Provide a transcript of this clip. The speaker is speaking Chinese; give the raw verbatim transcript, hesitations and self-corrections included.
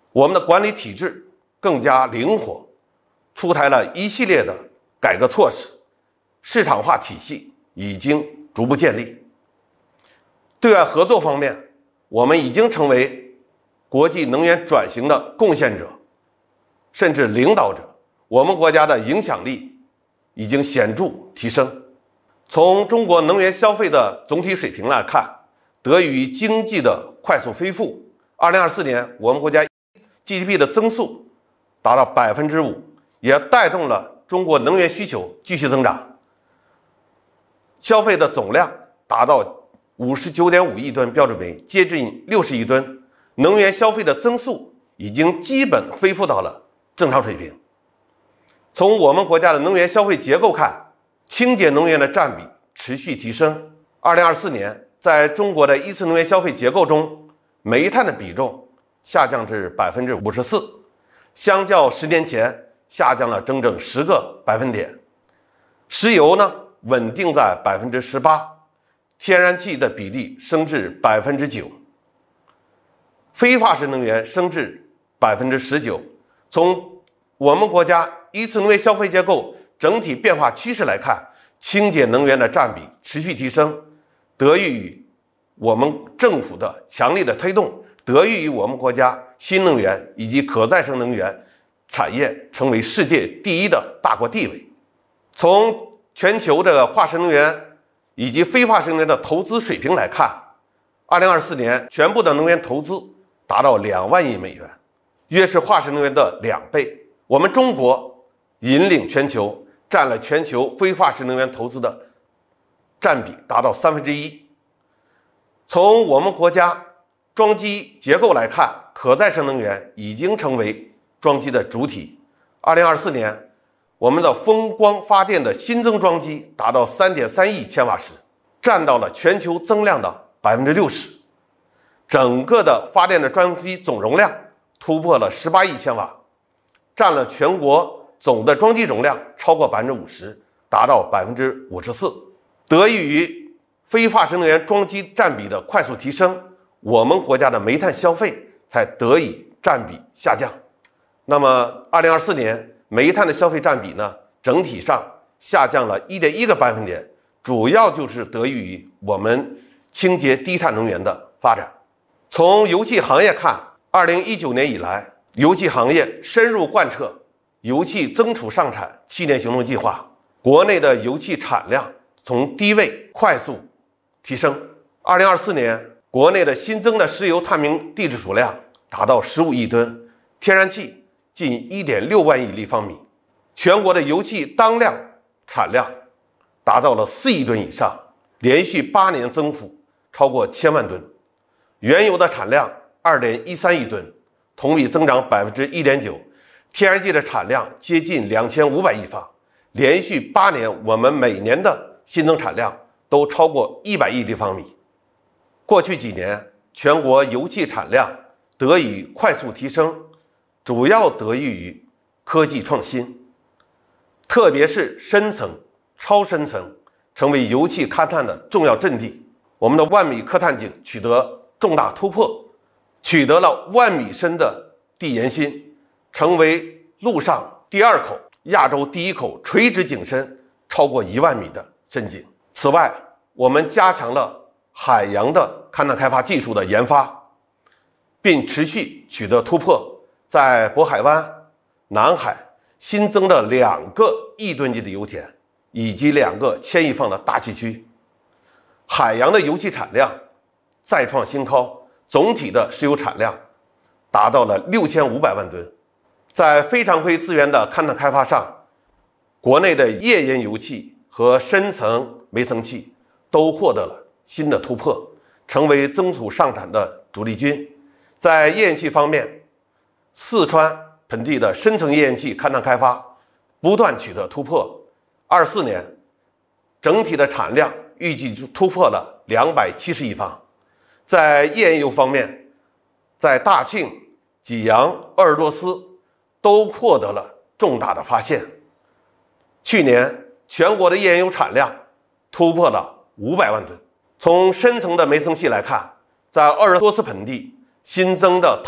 我们的管理体制更加灵活，出台了一系列的改革措施，市场化体系已经逐步建立。对外合作方面，我们已经成为国际能源转型的贡献者，甚至领导者，我们国家的影响力已经显著提升。从中国能源消费的总体水平来看，得益于经济的快速恢复，二零二四年我们国家 G D P 的增速达到 百分之五， 也带动了中国能源需求继续增长，消费的总量达到 五十九点五亿吨标准煤，接近六十亿吨，能源消费的增速已经基本恢复到了正常水平。从我们国家的能源消费结构看，清洁能源的占比持续提升。二零二四年，在中国的一次能源消费结构中，煤炭的比重下降至 百分之五十四， 相较十年前下降了整整十个百分点。石油呢，稳定在 百分之十八， 天然气的比例升至 百分之九， 非化石能源升至 百分之十九。 从我们国家一次能源消费结构整体变化趋势来看，清洁能源的占比持续提升，得益于我们政府的强力的推动，得益于我们国家新能源以及可再生能源产业成为世界第一的大国地位。从全球的化石能源以及非化石能源的投资水平来看，二零二四年全部的能源投资达到两万亿美元，约是化石能源的两倍。我们中国引领全球，占了全球非化石能源投资的占比达到三分之一。从我们国家装机结构来看，可再生能源已经成为装机的主体。二零二四年，我们的风光发电的新增装机达到 三点三亿千瓦时，占到了全球增量的 百分之六十。整个的发电的装机总容量突破了十八亿千瓦，占了全国总的装机容量超过 百分之五十， 达到 百分之五十四。 得益于非化石能源装机占比的快速提升，我们国家的煤炭消费才得以占比下降。那么二零二四年煤炭的消费占比呢，整体上下降了 一点一个百分点，主要就是得益于我们清洁低碳能源的发展。从油气行业看，二零一九年以来，油气行业深入贯彻油气增储上产七年行动计划，国内的油气产量从低位快速提升。二零二四年，国内的新增的石油探明地质储量达到十五亿吨，天然气近 一点六万亿立方米，全国的油气当量产量达到了四亿吨以上，连续八年增幅超过千万吨。原油的产量 二点一三亿吨，同比增长 百分之一点九， 天然气的产量接近两千五百亿方，连续八年我们每年的新增产量都超过一百亿立方米。过去几年，全国油气产量得以快速提升，主要得益于科技创新，特别是深层、超深层成为油气勘探的重要阵地。我们的万米勘探井取得重大突破，取得了万米深的地岩芯，成为陆上第二口、亚洲第一口垂直井深超过一万米的深井。此外，我们加强了海洋的勘探开发技术的研发，并持续取得突破，在渤海湾、南海新增了两个亿吨级的油田，以及两个千亿方的大气区。海洋的油气产量再创新高，总体的石油产量达到了六千五百万吨。在非常规资源的勘探开发上，国内的页岩油气和深层煤层气都获得了新的突破，成为增储上产的主力军。在页岩气方面，四川盆地的深层页岩气勘探开发不断取得突破，二四年整体的产量预计突破了两百七十亿方。在页岩油方面，在大庆、济阳、鄂尔多斯都获得了重大的发现。去年全国的页岩油产量突破了五百万吨。从深层的煤层气来看，在鄂尔多斯盆地新增的